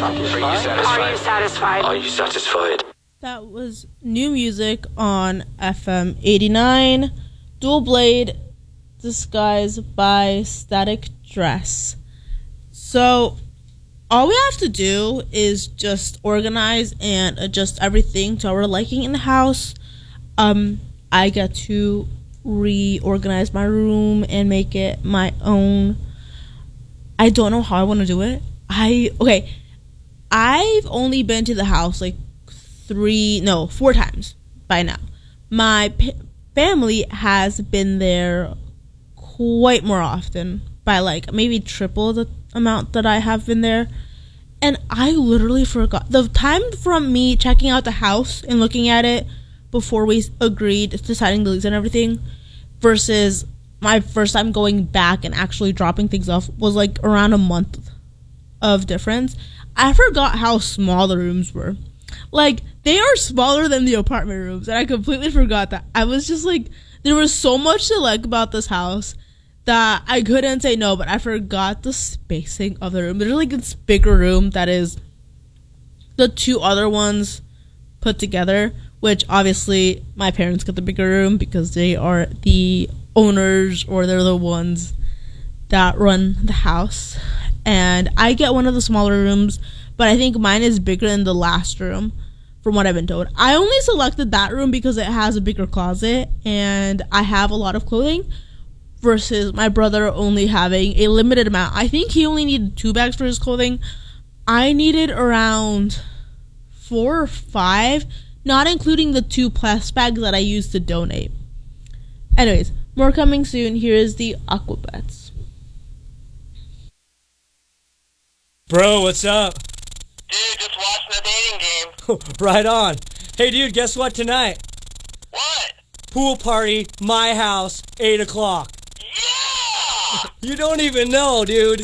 satisfied? Are you satisfied? That was new music on FM 89, Dual Blade, Disguise by Static Dress. So, all we have to do is just organize and adjust everything to our liking in the house. I get to reorganize my room and make it my own. I don't know how I want to do it. I've only been to the house like 4 times by now. My family has been there quite more often, by like maybe triple the amount that I have been there. And I literally forgot the time from me checking out the house and looking at it before we agreed to signing the lease and everything versus my first time going back and actually dropping things off was like around a month of difference. I forgot how small the rooms were. Like, they are smaller than the apartment rooms, and I completely forgot that. I was just like, there was so much to like about this house that I couldn't say no, but I forgot the spacing of the room. There's like this bigger room that is the 2 other ones put together, which obviously my parents get the bigger room because they are the owners, or they're the ones that run the house. And I get one of the smaller rooms, but I think mine is bigger than the last room, from what I've been told. I only selected that room because it has a bigger closet, and I have a lot of clothing, versus my brother only having a limited amount. I think he only needed 2 bags for his clothing. I needed around 4 or 5, not including the 2 plus bags that I used to donate. Anyways, more coming soon. Here is the Aquabats. Bro, what's up? Dude, just watching the dating game. Right on. Hey, dude, guess what tonight? What? Pool party, my house, 8 o'clock. Yeah! You don't even know, dude.